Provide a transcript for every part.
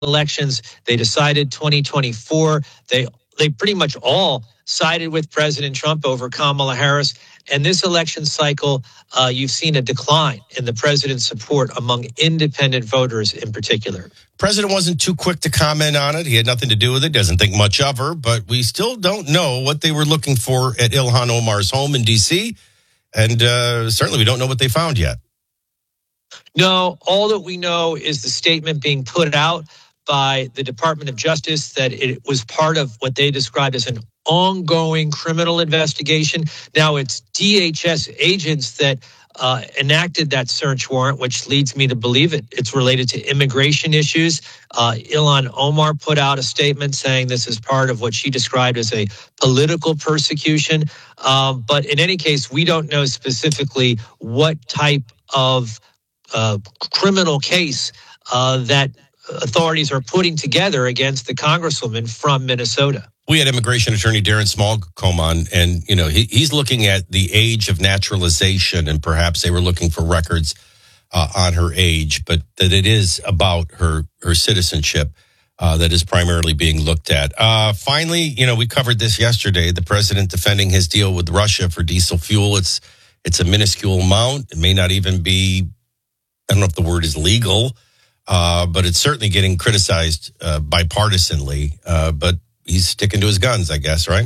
elections. They decided 2024. They pretty much all sided with President Trump over Kamala Harris. And this election cycle, you've seen a decline in the president's support among independent voters in particular. President wasn't too quick to comment on it. He had nothing to do with it, doesn't think much of her, but we still don't know what they were looking for at Ilhan Omar's home in D.C., and certainly we don't know what they found yet. No, all that we know is the statement being put out by the Department of Justice that it was part of what they described as an ongoing criminal investigation. Now, it's DHS agents that enacted that search warrant, which leads me to believe it's related to immigration issues. Ilhan Omar put out a statement saying this is part of what she described as a political persecution. But in any case, we don't know specifically what type of criminal case that authorities are putting together against the congresswoman from Minnesota. We had immigration attorney Darren Small come on, and he's looking at the age of naturalization, and perhaps they were looking for records on her age, but that it is about her citizenship that is primarily being looked at. Finally, we covered this yesterday. The president defending his deal with Russia for diesel fuel. It's a minuscule amount. It may not even be. I don't know if the word is legal, but it's certainly getting criticized bipartisanly. But he's sticking to his guns, I guess, right?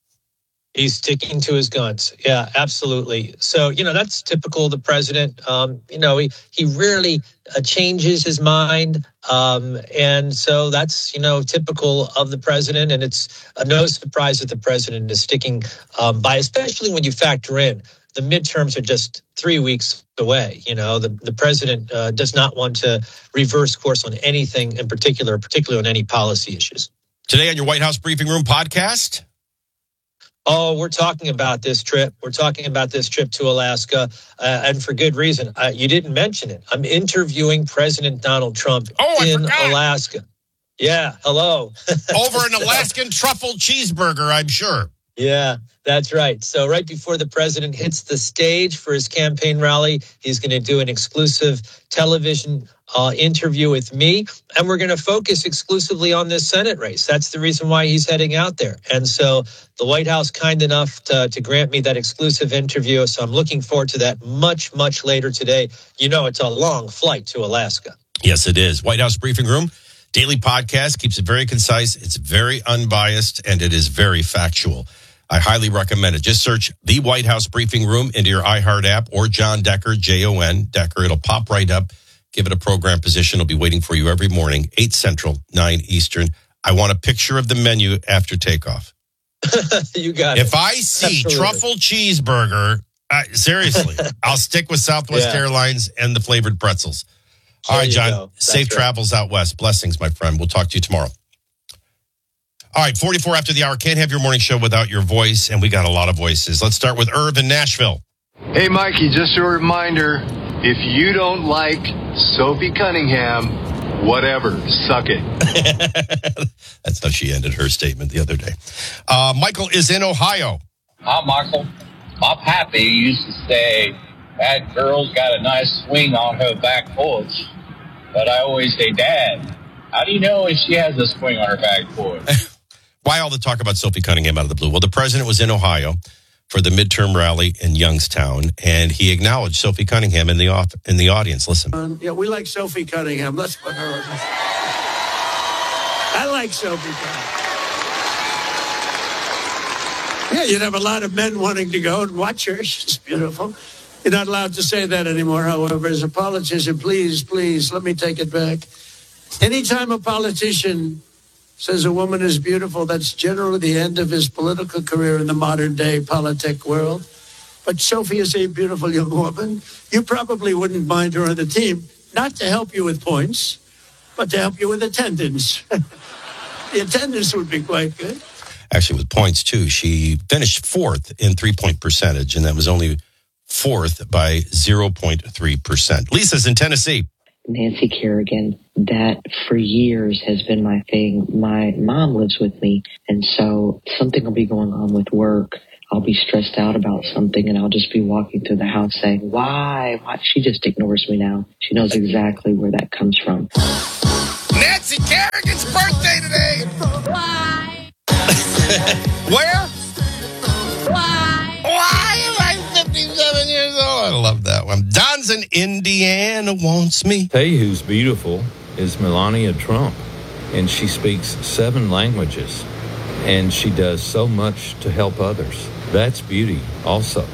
He's sticking to his guns. Yeah, absolutely. So, that's typical of the president. He rarely changes his mind. And so that's, typical of the president. And it's no surprise that the president is sticking by, especially when you factor in the midterms are just 3 weeks away. The president does not want to reverse course on anything in particular, particularly on any policy issues. Today on your White House Briefing Room podcast? Oh, we're talking about this trip. We're talking about this trip to Alaska, and for good reason. You didn't mention it. I'm interviewing President Donald Trump in Alaska. Yeah, hello. Over an Alaskan truffle cheeseburger, I'm sure. Yeah, that's right. So right before the president hits the stage for his campaign rally, he's going to do an exclusive television interview with me, and we're going to focus exclusively on this Senate race. That's the reason why he's heading out there. And so the White House kind enough to grant me that exclusive interview. So I'm looking forward to that much, much later today. It's a long flight to Alaska. Yes, it is. White House Briefing Room, daily podcast, keeps it very concise. It's very unbiased, and it is very factual. I highly recommend it. Just search the White House Briefing Room into your iHeart app or John Decker, Jon Decker. It'll pop right up. Give it a program position. It'll be waiting for you every morning, 8 Central, 9 Eastern. I want a picture of the menu after takeoff. You got it. If I see truffle cheeseburger, seriously, I'll stick with Southwest Airlines and the flavored pretzels. All right, John, safe travels out west. Blessings, my friend. We'll talk to you tomorrow. All right, 44 after the hour. Can't have your morning show without your voice, and we got a lot of voices. Let's start with Irv in Nashville. Hey, Mikey, just a reminder, if you don't like Sophie Cunningham, whatever, suck it. That's how she ended her statement the other day. Michael is in Ohio. Hi, Michael. My pappy used to say, that girl's got a nice swing on her back porch. But I always say, Dad, how do you know if she has a swing on her back porch? Why all the talk about Sophie Cunningham out of the blue? Well, the president was in Ohio for the midterm rally in Youngstown, and he acknowledged Sophie Cunningham in the audience. Listen. Yeah, we like Sophie Cunningham. Let's put her. I like Sophie Cunningham. Yeah, you'd have a lot of men wanting to go and watch her. She's beautiful. You're not allowed to say that anymore, however. As a politician, please, let me take it back. Anytime a politician says a woman is beautiful, that's generally the end of his political career in the modern day politic world. But Sophie is a beautiful young woman. You probably wouldn't mind her on the team, not to help you with points, but to help you with attendance. The attendance would be quite good. Actually, with points, too. She finished fourth in three-point percentage, and that was only fourth by 0.3%. Lisa's in Tennessee. Nancy Kerrigan, that for years has been my thing. My mom lives with me, and so something will be going on with work. I'll be stressed out about something, and I'll just be walking through the house saying, why? She just ignores me now. She knows exactly where that comes from. Nancy Kerrigan! Dad's birthday today. Why? Where? Why? Why am I 57 years old? I love that one. Don's in Indiana wants me. Tell you who's beautiful is Melania Trump, and she speaks 7 languages, and she does so much to help others. That's beauty also.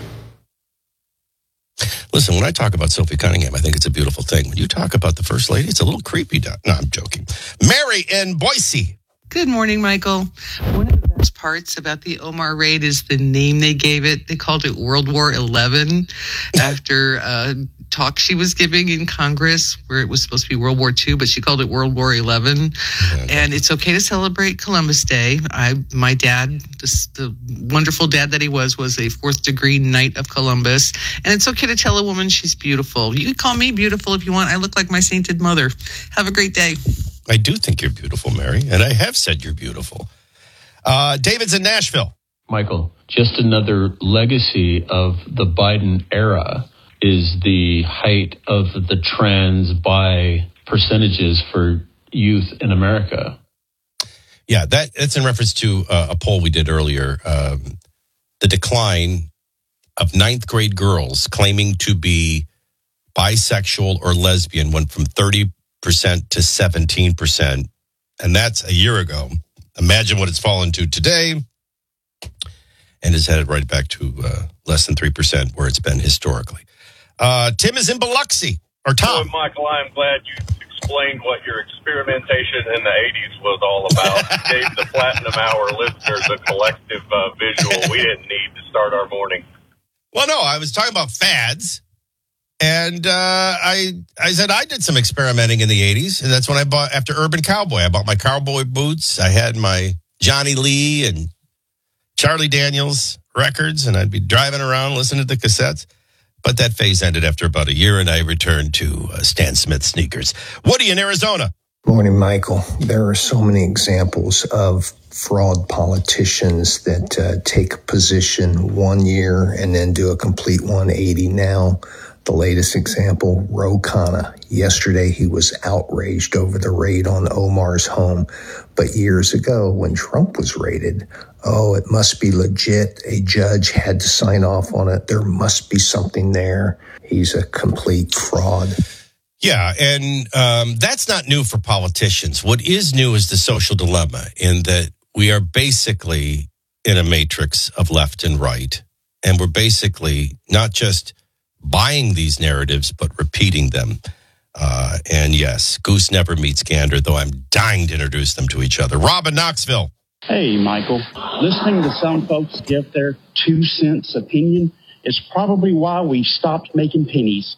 Listen, when I talk about Sophie Cunningham, I think it's a beautiful thing. When you talk about the First Lady, it's a little creepy. No, I'm joking. Mary in Boise. Good morning, Michael. One of the best parts about the Omar raid is the name they gave it. They called it World War 11 after a talk she was giving in Congress where it was supposed to be World War II, but she called it World War 11. And it's okay to celebrate Columbus Day. My dad, the wonderful dad that he was a 4th degree Knight of Columbus. And it's okay to tell a woman she's beautiful. You can call me beautiful if you want. I look like my sainted mother. Have a great day. I do think you're beautiful, Mary, and I have said you're beautiful. David's in Nashville. Michael, just another legacy of the Biden era is the height of the trans bi percentages for youth in America. Yeah, that's in reference to a poll we did earlier. The decline of 9th grade girls claiming to be bisexual or lesbian went from 30% to 17%. And that's a year ago. Imagine what it's fallen to today. And is headed right back to less than 3% where it's been historically. Tim is in Biloxi. Or Tom. Boy, Michael, I'm glad you explained what your experimentation in the 80s was all about. You gave the Platinum Hour listeners a collective visual we didn't need to start our morning. Well, no, I was talking about fads. And I said I did some experimenting in the 80s. And that's when I bought, after Urban Cowboy, I bought my cowboy boots. I had my Johnny Lee and Charlie Daniels records. And I'd be driving around listening to the cassettes. But that phase ended after about a year, and I returned to Stan Smith sneakers. Woody in Arizona. Morning, Michael. There are so many examples of fraud politicians that take a position 1 year and then do a complete 180 now. The latest example, Ro Khanna. Yesterday, he was outraged over the raid on Omar's home. But years ago, when Trump was raided, it must be legit. A judge had to sign off on it. There must be something there. He's a complete fraud. Yeah, and that's not new for politicians. What is new is the social dilemma in that we are basically in a matrix of left and right. And we're basically not just buying these narratives, but repeating them. And yes, goose never meets gander, though I'm dying to introduce them to each other. Rob in Knoxville. Hey, Michael. Listening to some folks give their 2 cents opinion is probably why we stopped making pennies.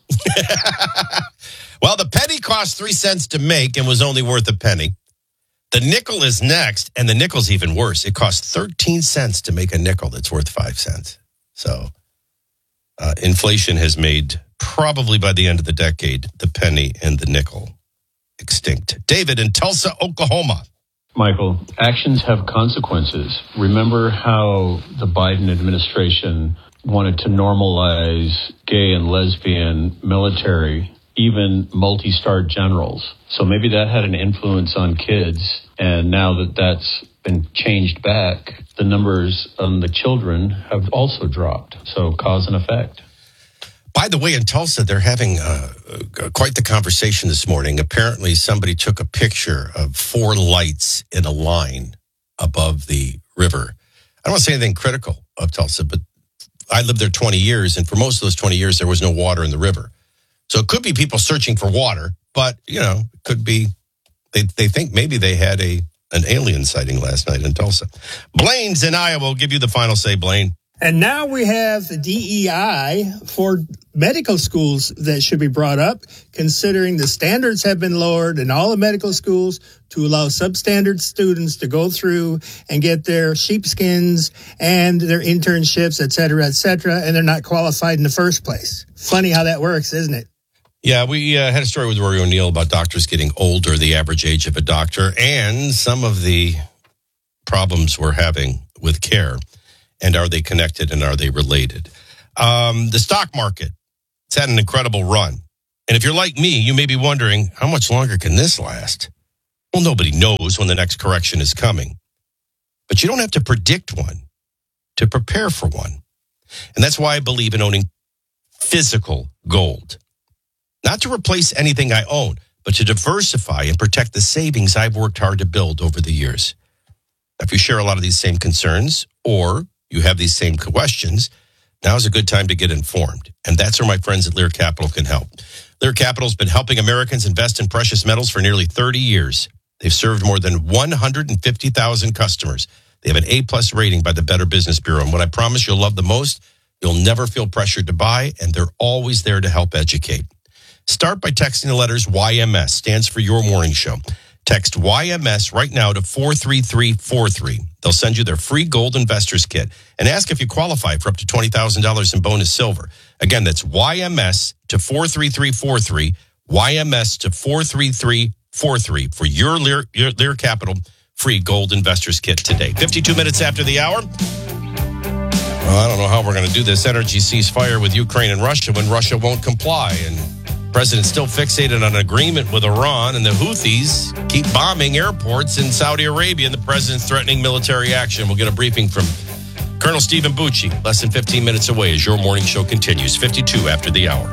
Well, the penny cost 3 cents to make and was only worth a penny. The nickel is next, and the nickel's even worse. It costs 13 cents to make a nickel that's worth 5 cents. So inflation has made, probably by the end of the decade, the penny and the nickel extinct. David in Tulsa, Oklahoma. Michael, actions have consequences. Remember how the Biden administration wanted to normalize gay and lesbian military, even multi-star generals. So maybe that had an influence on kids. And now that that's been changed back, the numbers on the children have also dropped. So cause and effect. By the way, in Tulsa, they're having quite the conversation this morning. Apparently, somebody took a picture of 4 lights in a line above the river. I don't want to say anything critical of Tulsa, but I lived there 20 years, and for most of those 20 years, there was no water in the river. So it could be people searching for water, but, it could be they think maybe they had an alien sighting last night in Tulsa. Blaine's in Iowa. We'll give you the final say, Blaine. And now we have the DEI for medical schools that should be brought up, considering the standards have been lowered in all the medical schools to allow substandard students to go through and get their sheepskins and their internships, et cetera, and they're not qualified in the first place. Funny how that works, isn't it? Yeah, we had a story with Rory O'Neill about doctors getting older, the average age of a doctor, and some of the problems we're having with care. And are they connected and are they related? The stock market, it's had an incredible run. And if you're like me, you may be wondering, how much longer can this last? Well, nobody knows when the next correction is coming. But you don't have to predict one to prepare for one. And that's why I believe in owning physical gold. Not to replace anything I own, but to diversify and protect the savings I've worked hard to build over the years. If you share a lot of these same concerns or you have these same questions, now is a good time to get informed. And that's where my friends at Lear Capital can help. Lear Capital has been helping Americans invest in precious metals for nearly 30 years. They've served more than 150,000 customers. They have an A+ rating by the Better Business Bureau. And what I promise you'll love the most, you'll never feel pressured to buy, and they're always there to help educate. Start by texting the letters YMS, stands for Your Morning Show. Text YMS right now to 43343. They'll send you their free gold investors kit and ask if you qualify for up to $20,000 in bonus silver. Again, that's YMS to 43343, YMS to 43343 for your Lear Capital free gold investors kit today. 52 minutes after the hour. Well, I don't know how we're going to do this energy ceasefire with Ukraine and Russia when Russia won't comply. And the president's still fixated on an agreement with Iran, and the Houthis keep bombing airports in Saudi Arabia, and the president's threatening military action. We'll get a briefing from Colonel Stephen Bucci less than 15 minutes away as Your Morning Show continues. 52 after the hour.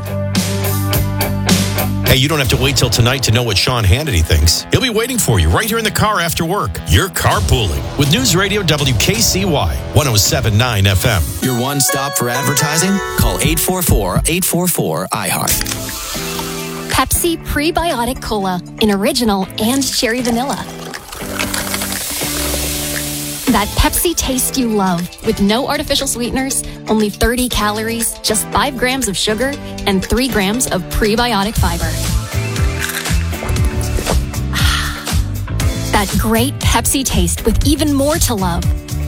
Hey, you don't have to wait till tonight to know what Sean Hannity thinks. He'll be waiting for you right here in the car after work. You're carpooling with News Radio WKCY 107.9 FM. Your one stop for advertising? Call 844-844-iHeart. Pepsi Prebiotic Cola in original and cherry vanilla. That Pepsi taste you love with no artificial sweeteners, only 30 calories, just 5 grams of sugar, and 3 grams of prebiotic fiber. That great Pepsi taste with even more to love.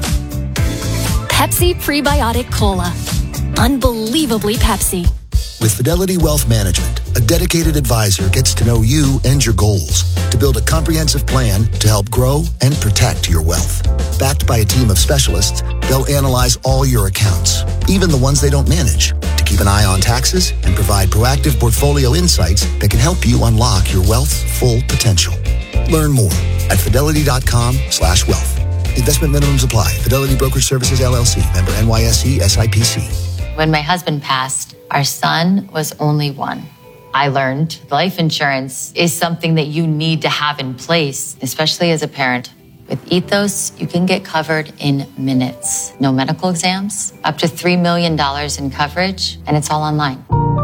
Pepsi Prebiotic Cola. Unbelievably Pepsi. With Fidelity Wealth Management, a dedicated advisor gets to know you and your goals to build a comprehensive plan to help grow and protect your wealth. Backed by a team of specialists, they'll analyze all your accounts, even the ones they don't manage, to keep an eye on taxes and provide proactive portfolio insights that can help you unlock your wealth's full potential. Learn more at fidelity.com/wealth. Investment minimums apply. Fidelity Brokerage Services, LLC. Member NYSE SIPC. When my husband passed, our son was only 1. I learned life insurance is something that you need to have in place, especially as a parent. With Ethos, you can get covered in minutes. No medical exams, up to $3 million in coverage, and it's all online.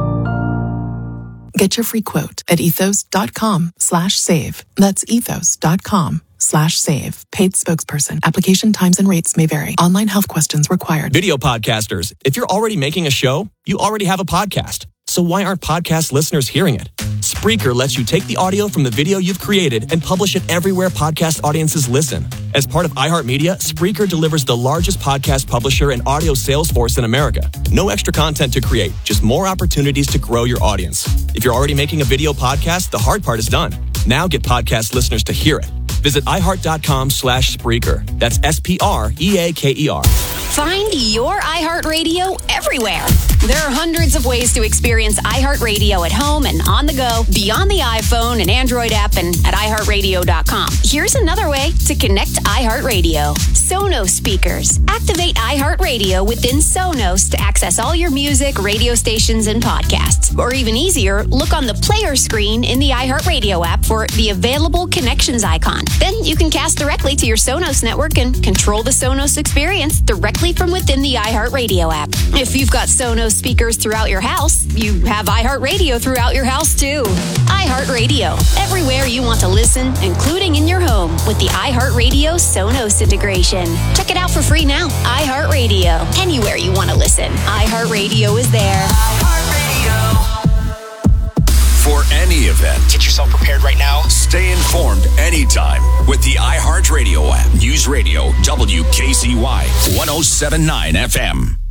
Get your free quote at ethos.com/save. That's ethos.com/save. Paid spokesperson. Application times and rates may vary. Online health questions required. Video podcasters, if you're already making a show, you already have a podcast. So why aren't podcast listeners hearing it? Spreaker lets you take the audio from the video you've created and publish it everywhere podcast audiences listen. As part of iHeartMedia, Spreaker delivers the largest podcast publisher and audio sales force in America. No extra content to create, just more opportunities to grow your audience. If you're already making a video podcast, the hard part is done. Now get podcast listeners to hear it. Visit iHeart.com/Spreaker. That's SPREAKER. Find your iHeartRadio everywhere. There are hundreds of ways to experience iHeartRadio at home and on the go, beyond the iPhone and Android app and at iHeartRadio.com. Here's another way to connect to iHeartRadio. Sonos speakers. Activate iHeartRadio within Sonos to access all your music, radio stations, and podcasts. Or even easier, look on the player screen in the iHeartRadio app for the available connections icon. Then you can cast directly to your Sonos network and control the Sonos experience directly from within the iHeartRadio app. If you've got Sonos speakers throughout your house, you have iHeartRadio throughout your house too. iHeartRadio, everywhere you want to listen, including in your home with the iHeartRadio Sonos integration. Check it out for free now. iHeartRadio, anywhere you want to listen. iHeartRadio is there. For any event, Get yourself prepared right now. stay informed anytime with the iHeartRadio app. News Radio WKCY 107.9 FM.